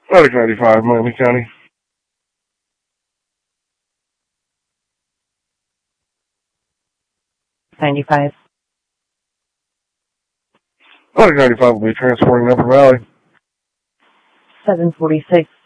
Atlantic 95, Miami County. $95. Atlantic 95 will be transporting Upper Valley. $746.